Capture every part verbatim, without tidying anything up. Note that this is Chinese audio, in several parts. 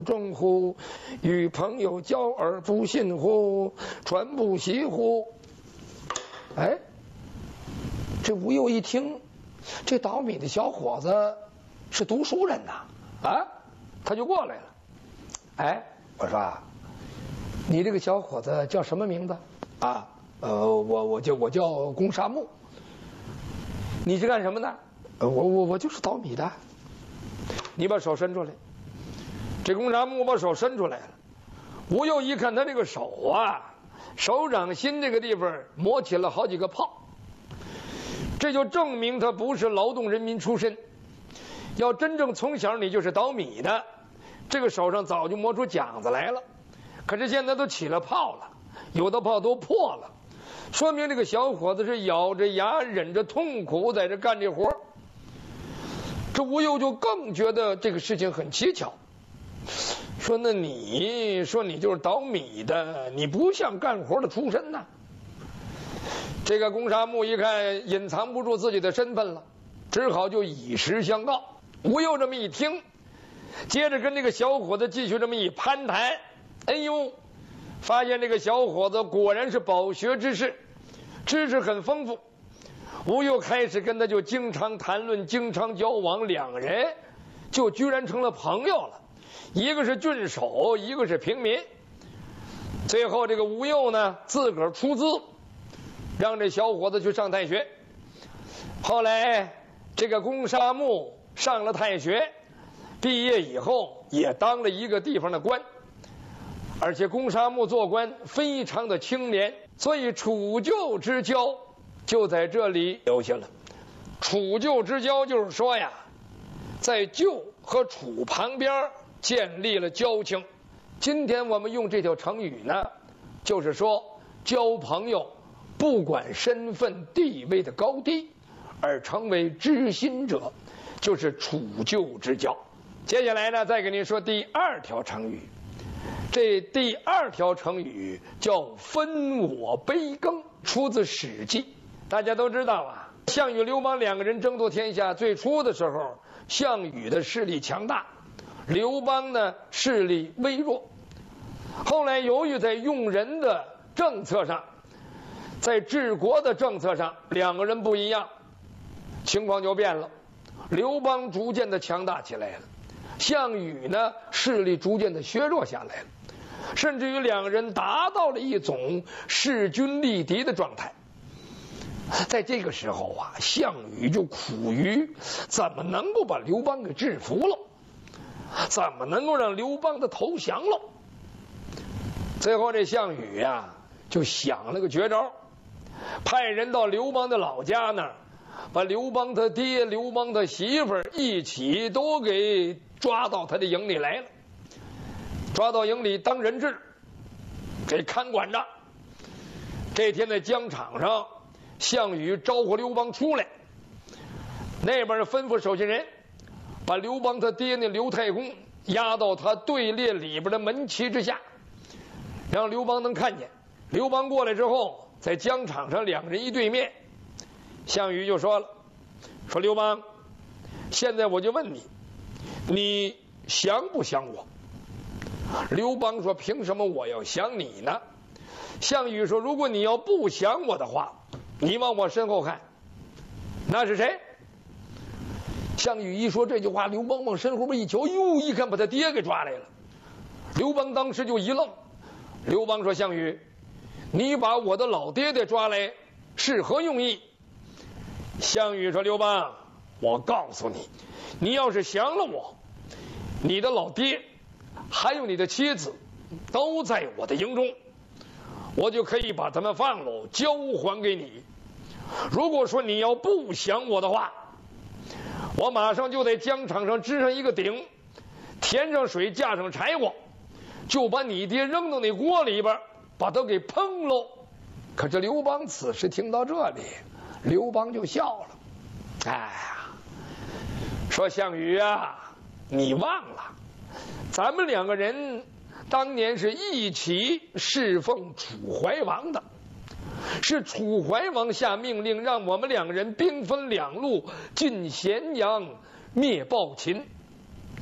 正乎？与朋友交而不信乎？传不习乎？哎，这吴又一听，这捣米的小伙子是读书人呐，啊，他就过来了。哎，我说啊，你这个小伙子叫什么名字？啊，呃，我我就我叫公沙木。你是干什么的？呃，我我我就是捣米的。你把手伸出来。这公沙木把手伸出来了，吴又一看他这个手啊，手掌心这个地方磨起了好几个泡，这就证明他不是劳动人民出身。要真正从小你就是捣米的，这个手上早就磨出茧子来了。可是现在都起了泡了，有的泡都破了，说明这个小伙子是咬着牙忍着痛苦在这干这活。这吴又就更觉得这个事情很蹊跷，说那你说你就是捣米的，你不像干活的出身呐。这个公沙木一看隐藏不住自己的身份了，只好就以实相告。吴又这么一听，接着跟这个小伙子继续这么一攀谈，哎呦，发现这个小伙子果然是饱学之士，知识很丰富。吴又开始跟他就经常谈论，经常交往，两人就居然成了朋友了。一个是郡守，一个是平民。最后这个吴又呢，自个儿出资让这小伙子去上太学。后来这个公沙木上了太学，毕业以后也当了一个地方的官，而且公沙木做官非常的清廉，所以楚旧之交就在这里留下了。楚旧之交就是说呀，在旧和楚旁边建立了交情。今天我们用这条成语呢，就是说交朋友不管身份地位的高低，而成为知心者，就是楚旧之交。接下来呢，再给您说第二条成语。这第二条成语叫分我卑庚，出自《史记》。大家都知道啊，项羽、刘邦两个人争夺天下，最初的时候，项羽的势力强大，刘邦呢势力微弱。后来由于在用人的政策上，在治国的政策上，两个人不一样，情况就变了。刘邦逐渐的强大起来了，项羽呢势力逐渐的削弱下来了，甚至于两个人达到了一种势均力敌的状态。在这个时候啊，项羽就苦于怎么能够把刘邦给制服了，怎么能够让刘邦的投降了。最后这项羽啊就想了个绝招，派人到刘邦的老家那儿，把刘邦他爹、刘邦他媳妇儿一起都给抓到他的营里来了，抓到营里当人质，给看管着。这天在疆场上，项羽招呼刘邦出来，那边吩咐手下人把刘邦他爹那刘太公押到他队列里边的门旗之下，让刘邦能看见。刘邦过来之后，在疆场上两人一对面，项羽就说了，说刘邦，现在我就问你，你想不想我？刘邦说，凭什么我要想你呢？项羽说，如果你要不想我的话，你往我身后看，那是谁？项羽一说这句话，刘邦往身后边一瞧，哟，一看把他爹给抓来了。刘邦当时就一愣。刘邦说，项羽，你把我的老爹爹抓来是何用意？项羽说，刘邦，我告诉你，你要是降了我，你的老爹还有你的妻子都在我的营中，我就可以把他们放了，交还给你。如果说你要不降我的话，我马上就在疆场上支上一个鼎，填上水，架上柴火，就把你爹扔到那锅里边，把他给烹喽。可是刘邦此时听到这里，刘邦就笑了，哎呀，说项羽啊，你忘了，咱们两个人当年是一起侍奉楚怀王的，是楚怀王下命令让我们两个人兵分两路进咸阳灭暴秦。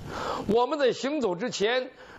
我们在行走之前，